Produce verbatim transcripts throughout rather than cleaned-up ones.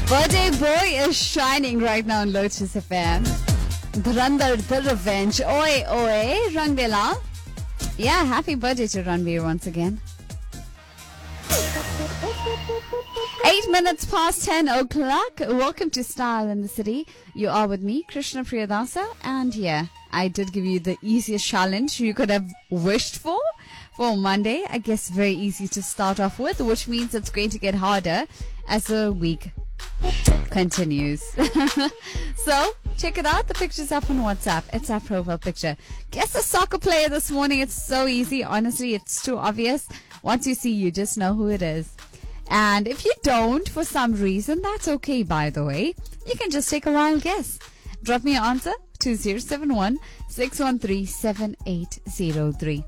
Birthday Boy is shining right now on Lotus F M. Dhurandhar the Revenge. Oi, oi, Rangvela. Yeah, happy birthday to Ranveer once again. Eight minutes past ten o'clock. Welcome to Style in the City. You are with me, Krishna Priyadasa. And yeah, I did give you the easiest challenge you could have wished for. For Monday, I guess very easy to start off with, which means it's going to get harder as the week continues. So, check it out. The picture's up on WhatsApp. It's our profile picture. Guess the soccer player this morning. It's so easy. Honestly, it's too obvious. Once you see, you just know who it is. And if you don't, for some reason, that's okay, by the way. You can just take a wild guess. Drop me your answer to zero seven one, six one three, seven eight zero three.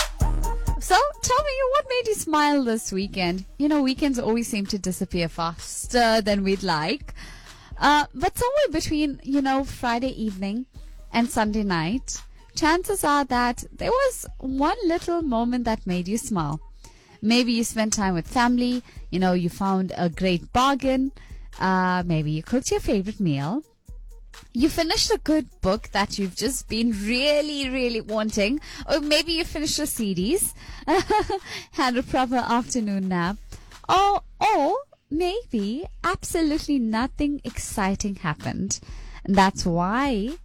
So, tell me, what made you smile this weekend? You know, weekends always seem to disappear faster than we'd like. Uh, but somewhere between, you know, Friday evening and Sunday night, chances are that there was one little moment that made you smile. Maybe you spent time with family, you know, you found a great bargain, uh, maybe you cooked your favorite meal. You finished a good book that you've just been really, really wanting. Or maybe you finished your C Ds, had a proper afternoon nap. Or, or maybe absolutely nothing exciting happened. And that's why,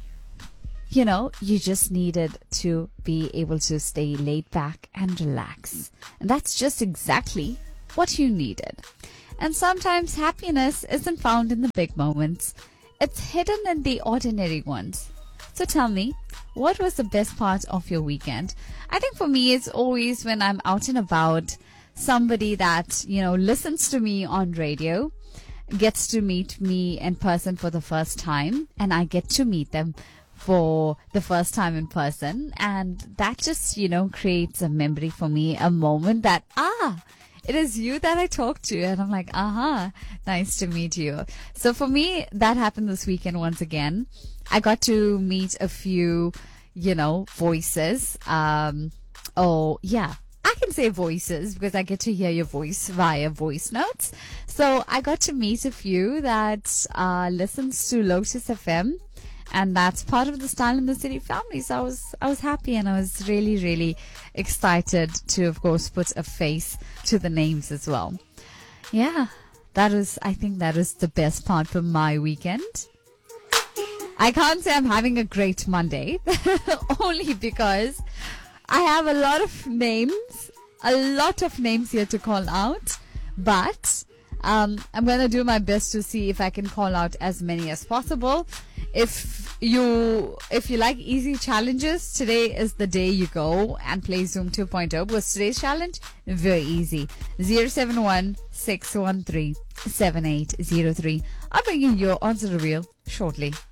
you know, you just needed to be able to stay laid back and relax. And that's just exactly what you needed. And sometimes happiness isn't found in the big moments. It's hidden in the ordinary ones. So tell me, what was the best part of your weekend? I think for me, it's always when I'm out and about, somebody that, you know, listens to me on radio, gets to meet me in person for the first time, and I get to meet them for the first time in person. And that just, you know, creates a memory for me, a moment that, ah, it is you that I talk to. And I'm like, uh-huh, nice to meet you. So for me, that happened this weekend once again. I got to meet a few, you know, voices. Um, oh, yeah, I can say voices because I get to hear your voice via voice notes. So I got to meet a few that uh, listens to Lotus F M. And that's part of the Style in the City family. So I was, I was happy and I was really, really excited to, of course, put a face to the names as well. Yeah, that is, I think that is the best part for my weekend. I can't say I'm having a great Monday, only because I have a lot of names, a lot of names here to call out, but um, I'm going to do my best to see if I can call out as many as possible. If you if you like easy challenges, today is the day you go and play Zoom two point oh. Was today's challenge very easy. zero seven one, six one three, seven eight zero three. I'll bring you your answer reveal shortly.